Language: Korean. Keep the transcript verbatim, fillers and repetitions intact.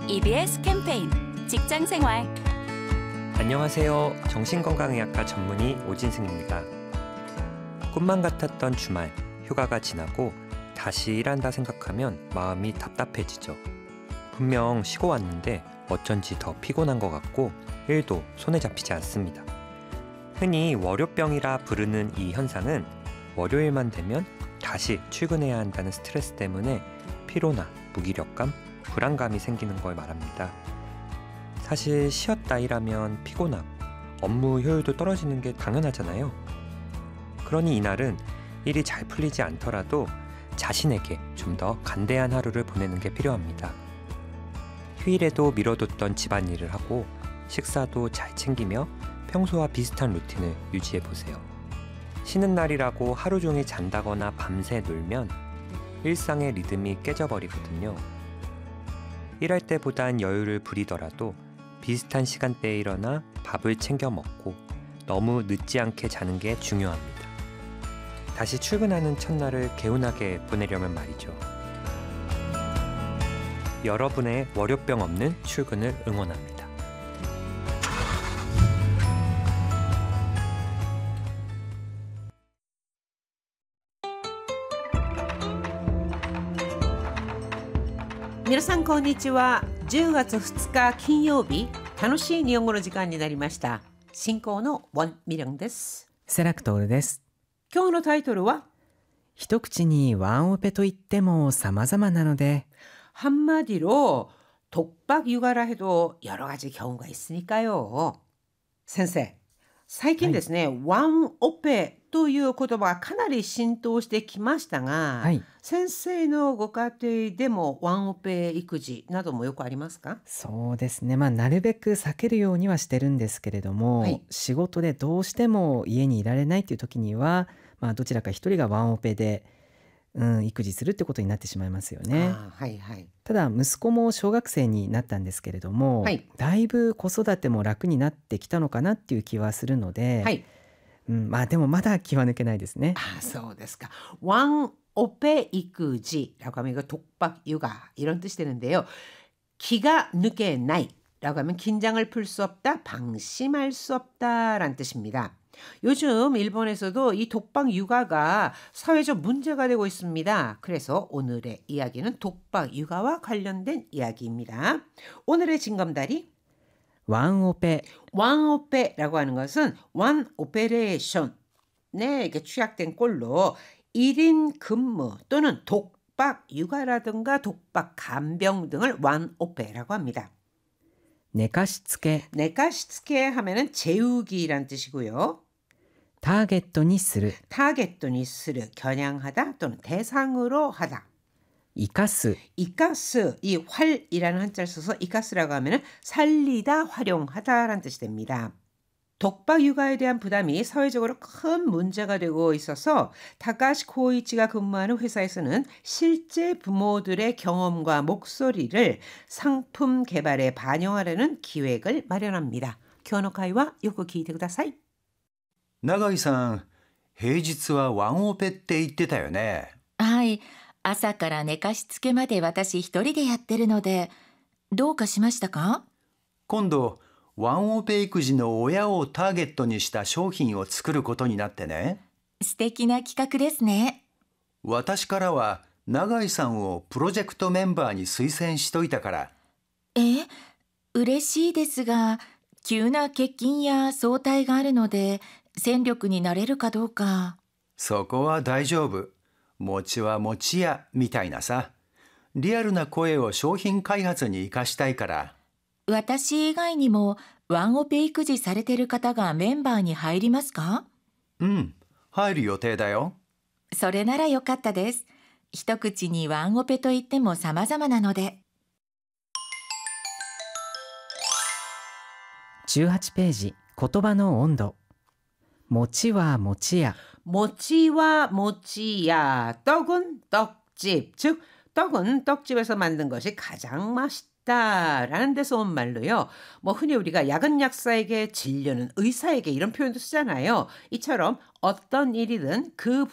이비에스 캠페인 직장생활. 안녕하세요. 정신건강의학과 전문의 오진승입니다. 꿈만 같았던 주말, 휴가가 지나고 다시 일한다 생각하면 마음이 답답해지죠. 분명 쉬고 왔는데 어쩐지 더 피곤한 것 같고 일도 손에 잡히지 않습니다. 흔히 월요병이라 부르는 이 현상은 월요일만 되면 다시 출근해야 한다는 스트레스 때문에 피로나 무기력감, 불안감이 생기는 걸 말합니다. 사실 쉬었다 일하면 피곤하고 업무 효율도 떨어지는 게 당연하잖아요. 그러니 이날은 일이 잘 풀리지 않더라도 자신에게 좀 더 간대한 하루를 보내는 게 필요합니다. 휴일에도 미뤄뒀던 집안일을 하고 식사도 잘 챙기며 평소와 비슷한 루틴을 유지해보세요. 쉬는 날이라고 하루 종일 잔다거나 밤새 놀면 일상의 리듬이 깨져버리거든요. 일할 때보단 여유를 부리더라도 비슷한 시간대에 일어나 밥을 챙겨 먹고 너무 늦지 않게 자는 게 중요합니다. 다시 출근하는 첫날을 개운하게 보내려면 말이죠. 여러분의 월요병 없는 출근을 응원합니다. 皆さんこんにちは。じゅうがつふつか金曜日、楽しい日本語の時間になりました。進行のウォン・ミリョンです。 セラクトールです。 今日のタイトルは一口にワンオペといっても様々なので 한마디로 독박 육아라 해도 여러 가지 경우가 있으니까요. 선생, 最近ですね、ワンオペという言葉がかなり浸透してきましたが、 はい、 先生のご家庭でもワンオペ育児などもよくありますか？ そうですね、まあ、なるべく避けるようにはしてるんですけれども、 はい、 仕事でどうしても家にいられないという時には、まあ、どちらか一人がワンオペで、うん、育児するってことになってしまいますよね。 あ、はいはい、 ただ息子も小学生になったんですけれども、 はい、 だいぶ子育ても楽になってきたのかなっていう気はするので、 はい、 うん、まあでもまだ気は抜けないですね。 아, そうですか。ワンオペ育児라고 하면 이거 독박 육아 이런 뜻이 되는데요. 기가抜けない라고 하면 긴장을 풀 수 없다, 방심할 수 없다라는 뜻입니다. 요즘 일본에서도 이 독박 육아가 사회적 문제가 되고 있습니다. 그래서 오늘의 이야기는 독박 육아와 관련된 이야기입니다. 오늘의 징검다리 ワンオペ 왕오페라고 하는 것은 one operation 네, 이렇게 취약된 꼴로 일 인 근무 또는 독박 육아라든가 독박 간병 등을 oneオペ라고 합니다. 寝かしつけ 내가시츠케 하면은 재우기란 뜻이고요. ターゲットにする 타겟도니 스르 겨냥하다 또는 대상으로 하다. 生かす 이카스, 이 활이라는 한자를 써서 이카스라고 하면 살리다, 활용하다라는 뜻이 됩니다. 독박 육아에 대한 부담이 사회적으로 큰 문제가 되고 있어서 타카시 코이치가 근무하는 회사에서는 실제 부모들의 경험과 목소리를 상품 개발에 반영하려는 기획을 마련합니다. 교노카이와 요코 키이테 쿠다사이. 永井さん、平日はワンオペって言ってたよね。 はい、朝から寝かしつけまで私一人でやってるので、どうかしましたか？ 今度、ワンオペ育児の親をターゲットにした商品を作ることになってね。 素敵な企画ですね。 私からは永井さんをプロジェクトメンバーに推薦しといたから。 え、嬉しいですが、急な欠勤や早退があるので、戦力になれるかどうか。 そこは大丈夫。餅は餅屋みたいなさ。リアルな声を商品開発に生かしたいから。 私以外にもワンオペ育児されてる方がメンバーに入りますか？ うん、入る予定だよ。 それならよかったです。一口にワンオペといっても様々なので。 じゅうはちページ言葉の温度餅は餅屋 모치와 모치야 떡은 떡집 즉 떡은 떡집에서 만든 것이 가장 맛있다라는 데서 온 말로요. 뭐 흔히 우리가 약은 약사에게 진료는 의사에게 이런 표현도 쓰잖아요. 이처럼 어떤 일이든 그